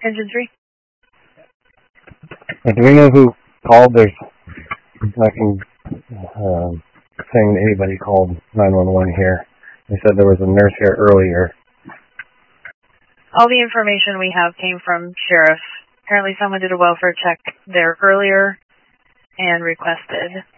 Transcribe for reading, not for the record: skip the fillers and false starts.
Engine 3. Do we know who called? There's nothing saying that anybody called 911 here. They said there was a nurse here earlier. All the information we have came from Sheriff. Apparently someone did a welfare check there earlier and requested